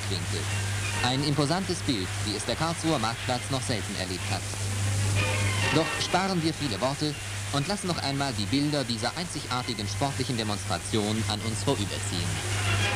Weitwinkel. Ein imposantes Bild, wie es der Karlsruher Marktplatz noch selten erlebt hat. Doch sparen wir viele Worte und lassen noch einmal die Bilder dieser einzigartigen sportlichen Demonstration an uns vorüberziehen.